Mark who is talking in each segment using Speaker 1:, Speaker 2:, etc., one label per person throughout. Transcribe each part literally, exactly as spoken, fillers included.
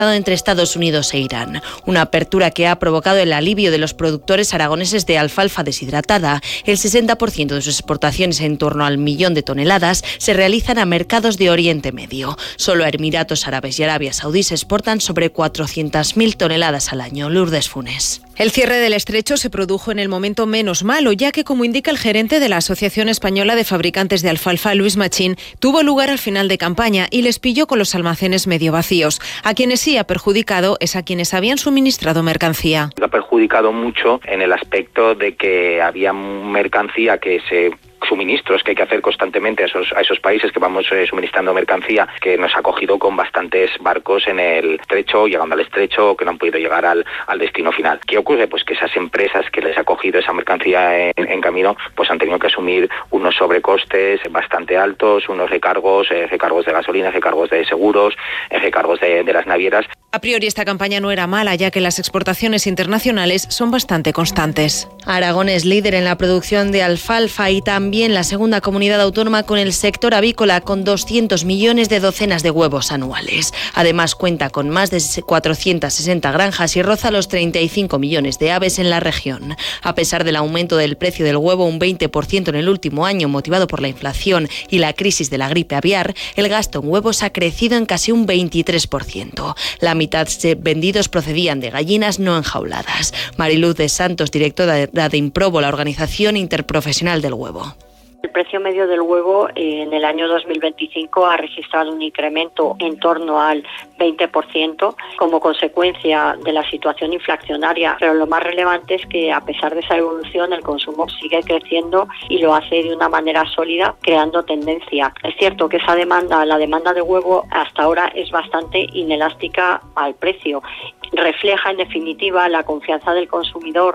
Speaker 1: entre Estados Unidos e Irán. Una apertura que ha provocado el alivio de los productores aragoneses de alfalfa deshidratada. El sesenta por ciento de sus exportaciones, en torno al millón de toneladas, se realizan a mercados de Oriente Medio. Solo a Emiratos Árabes y Arabia Saudí se exportan sobre cuatrocientas mil toneladas al año. Lourdes Funes.
Speaker 2: El cierre del estrecho se produjo en el momento menos malo, ya que, como indica el gerente de la Asociación Española de Fabricantes de Alfalfa, Luis Machín, tuvo lugar al final de campaña y les pilló con los almacenes medio vacíos. A quienes sí ha perjudicado es a quienes habían suministrado mercancía.
Speaker 3: Ha perjudicado mucho en el aspecto de que había mercancía que se... suministros que hay que hacer constantemente a esos, a esos países que vamos eh, suministrando mercancía, que nos ha cogido con bastantes barcos en el estrecho, llegando al estrecho, que no han podido llegar al, al destino final. ¿Qué ocurre? Pues que esas empresas que les ha cogido esa mercancía en, en camino, pues han tenido que asumir unos sobrecostes bastante altos, unos recargos, eh, recargos de gasolina, recargos de seguros, eh, recargos de, de las navieras.
Speaker 2: A priori esta campaña no era mala, ya que las exportaciones internacionales son bastante constantes.
Speaker 1: Aragón es líder en la producción de alfalfa y también la segunda comunidad autónoma con el sector avícola, con doscientos millones de docenas de huevos anuales. Además cuenta con más de cuatrocientas sesenta granjas y roza los treinta y cinco millones de aves en la región. A pesar del aumento del precio del huevo, un veinte por ciento en el último año, motivado por la inflación y la crisis de la gripe aviar, el gasto en huevos ha crecido en casi un veintitrés por ciento. La mitad vendidos procedían de gallinas no enjauladas. Mariluz de Santos, directora de Improbo, la organización interprofesional del huevo.
Speaker 4: El precio medio del huevo eh, en el año dos mil veinticinco ha registrado un incremento en torno al veinte por ciento como consecuencia de la situación inflacionaria, pero lo más relevante es que, a pesar de esa evolución, el consumo sigue creciendo y lo hace de una manera sólida, creando tendencia. Es cierto que esa demanda, la demanda de huevo, hasta ahora es bastante inelástica al precio. Refleja, en definitiva, la confianza del consumidor.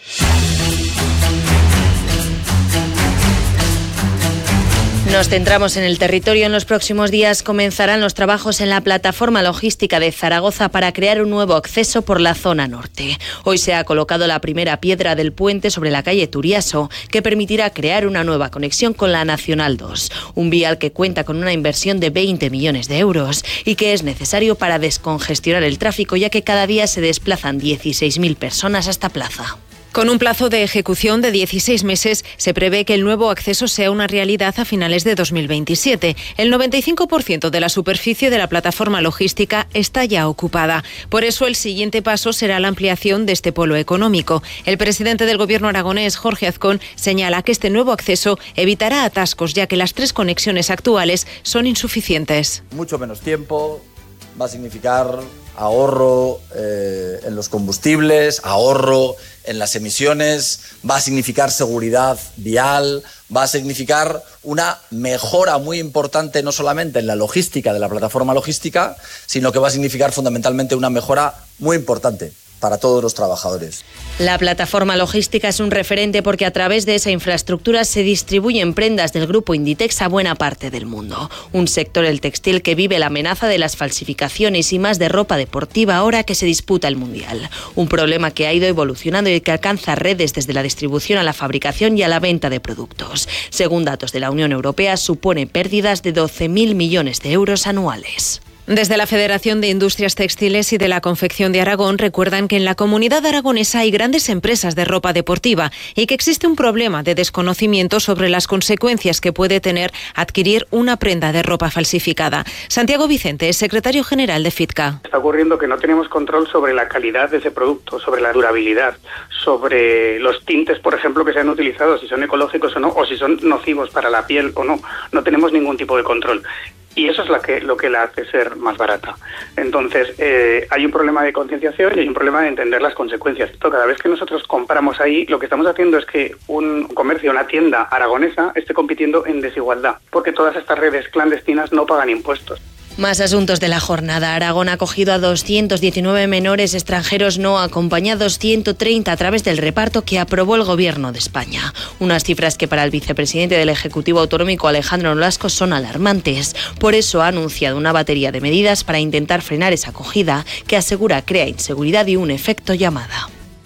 Speaker 1: Nos centramos en el territorio. En los próximos días comenzarán los trabajos en la plataforma logística de Zaragoza para crear un nuevo acceso por la zona norte. Hoy se ha colocado la primera piedra del puente sobre la calle Turiaso, que permitirá crear una nueva conexión con la Nacional dos, un vial que cuenta con una inversión de veinte millones de euros y que es necesario para descongestionar el tráfico, ya que cada día se desplazan dieciséis mil personas a esta plaza.
Speaker 2: Con un plazo de ejecución de dieciséis meses, se prevé que el nuevo acceso sea una realidad a finales de dos mil veintisiete. El noventa y cinco por ciento de la superficie de la plataforma logística está ya ocupada. Por eso, el siguiente paso será la ampliación de este polo económico. El presidente del Gobierno aragonés, Jorge Azcón, señala que este nuevo acceso evitará atascos, ya que las tres conexiones actuales son insuficientes.
Speaker 5: Mucho menos tiempo va a significar ahorro eh, en los combustibles, ahorro en las emisiones, va a significar seguridad vial, va a significar una mejora muy importante no solamente en la logística de la plataforma logística, sino que va a significar fundamentalmente una mejora muy importante para todos los trabajadores.
Speaker 1: La plataforma logística es un referente porque a través de esa infraestructura se distribuyen prendas del grupo Inditex a buena parte del mundo. Un sector, el textil, que vive la amenaza de las falsificaciones y más de ropa deportiva ahora que se disputa el Mundial. Un problema que ha ido evolucionando y que alcanza redes desde la distribución a la fabricación y a la venta de productos. Según datos de la Unión Europea, supone pérdidas de doce mil millones de euros anuales.
Speaker 2: Desde la Federación de Industrias Textiles y de la Confección de Aragón recuerdan que en la comunidad aragonesa hay grandes empresas de ropa deportiva y que existe un problema de desconocimiento sobre las consecuencias que puede tener adquirir una prenda de ropa falsificada. Santiago Vicente es secretario general de FITCA.
Speaker 6: Está ocurriendo que no tenemos control sobre la calidad de ese producto, sobre la durabilidad, sobre los tintes, por ejemplo, que se han utilizado, si son ecológicos o no, o si son nocivos para la piel o no. No tenemos ningún tipo de control. Y eso es la que, lo que la hace ser más barata. Entonces, eh, hay un problema de concienciación y hay un problema de entender las consecuencias. Cada vez que nosotros compramos ahí, lo que estamos haciendo es que un comercio, una tienda aragonesa, esté compitiendo en desigualdad, porque todas estas redes clandestinas no pagan impuestos.
Speaker 1: Más asuntos de la jornada. Aragón ha acogido a doscientos diecinueve menores extranjeros no acompañados, ciento treinta a través del reparto que aprobó el Gobierno de España. Unas cifras que para el vicepresidente del Ejecutivo Autonómico, Alejandro Nolasco, son alarmantes. Por eso ha anunciado una batería de medidas para intentar frenar esa acogida que asegura crea inseguridad y un efecto llamada.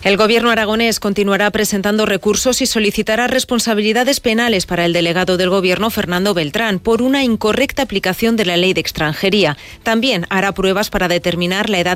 Speaker 2: El Gobierno aragonés continuará presentando recursos y solicitará responsabilidades penales para el delegado del Gobierno, Fernando Beltrán, por una incorrecta aplicación de la ley de extranjería. También hará pruebas para determinar la edad